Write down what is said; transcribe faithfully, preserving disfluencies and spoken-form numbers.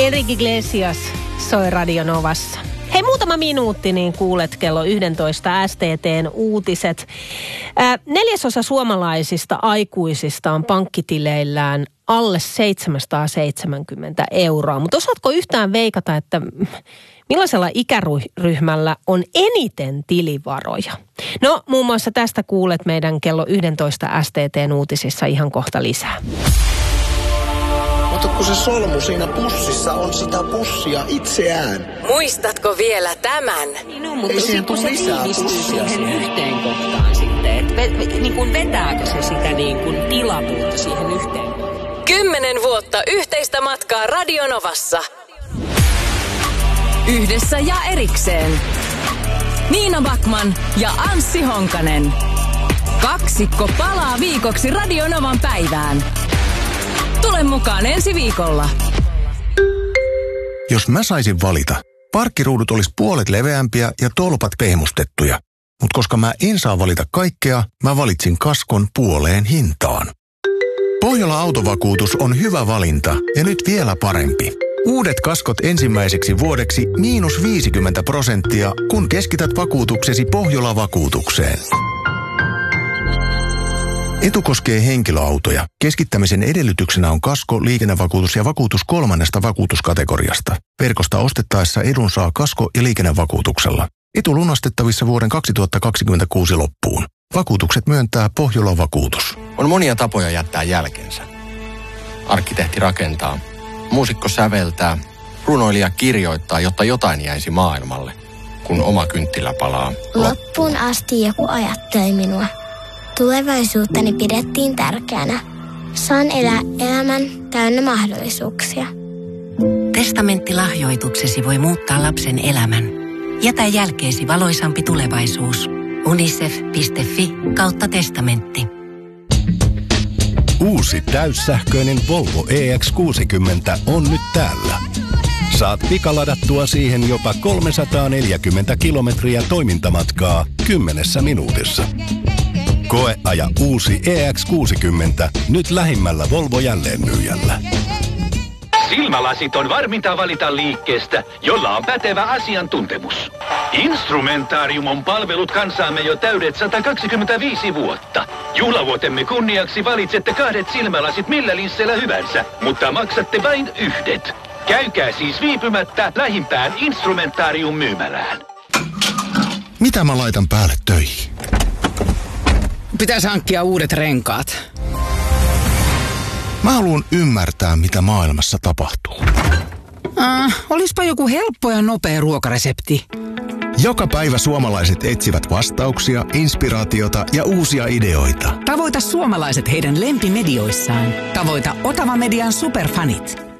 Enrique Iglesias soi Radio Novassa. Hei, muutama minuutti, niin kuulet kello yksitoista S T T:n uutiset. Ää, neljäsosa suomalaisista aikuisista on pankkitileillään alle seitsemänsataaseitsemänkymmentä euroa. Mutta osaatko yhtään veikata, että millaisella ikäryhmällä on eniten tilivaroja? No, muun muassa tästä kuulet meidän kello yksitoista S T T:n uutisissa ihan kohta lisää. Mutta kun se solmu siinä pussissa on sitä pussia itseään. Muistatko vielä tämän? No, mutta ei siihen tule lisää pussia siihen yhteen kohtaan sitten. Että ve, ve, niin kuin vetääkö se sitä niin kuin tilapuuta siihen yhteen? Kymmenen vuotta yhteistä matkaa Radio Novassa. Yhdessä ja erikseen. Niina Backman ja Anssi Honkanen. Kaksikko palaa viikoksi Radio Novan päivään. Tule mukaan ensi viikolla. Jos mä saisin valita, parkkiruudut olisi puolet leveämpiä ja tolpat pehmustettuja. Mutta koska mä en saa valita kaikkea, mä valitsin kaskon puoleen hintaan. Pohjola Autovakuutus on hyvä valinta ja nyt vielä parempi. Uudet kaskot ensimmäiseksi vuodeksi miinus viisikymmentä prosenttia, kun keskität vakuutuksesi Pohjola-vakuutukseen. Etu koskee henkilöautoja. Keskittämisen edellytyksenä on kasko, liikennevakuutus ja vakuutus kolmannesta vakuutuskategoriasta. Verkosta ostettaessa edun saa kasko- ja liikennevakuutuksella. Etu lunastettavissa vuoden kaksituhattakaksikymmentäkuusi loppuun. Vakuutukset myöntää Pohjola Vakuutus. On monia tapoja jättää jälkensä. Arkkitehti rakentaa, muusikko säveltää, runoilija kirjoittaa, jotta jotain jäisi maailmalle, kun oma kynttilä palaa. Loppuun asti joku ajatteli minua. Tulevaisuuttani pidettiin tärkeänä. Saan elää elämän täynnä mahdollisuuksia. Testamenttilahjoituksesi voi muuttaa lapsen elämän. Jätä jälkeesi valoisampi tulevaisuus. unicef piste fi kautta testamentti. Uusi täyssähköinen Volvo E X kuusikymmentä on nyt täällä. Saat pikaladattua siihen jopa kolmesataaneljäkymmentä kilometriä toimintamatkaa kymmenessä minuutissa. Koeaja uusi E X kuusikymmentä nyt lähimmällä Volvo jälleenmyyjällä. Silmälasit on varminta valita liikkeestä, jolla on pätevä asiantuntemus. Instrumentarium on palvellut kansaamme jo täydet sata kaksikymmentäviisi vuotta. Juhlavuotemme kunniaksi valitsette kahdet silmälasit millä linsseillä hyvänsä, mutta maksatte vain yhdet. Käykää siis viipymättä lähimpään Instrumentarium myymälään. Mitä mä laitan päälle töihin? Pitäisi hankkia uudet renkaat. Mä haluan ymmärtää, mitä maailmassa tapahtuu. Äh, olispa joku helppo ja nopea ruokaresepti. Joka päivä suomalaiset etsivät vastauksia, inspiraatiota ja uusia ideoita. Tavoita suomalaiset heidän lempimedioissaan. Tavoita Otava Median superfanit.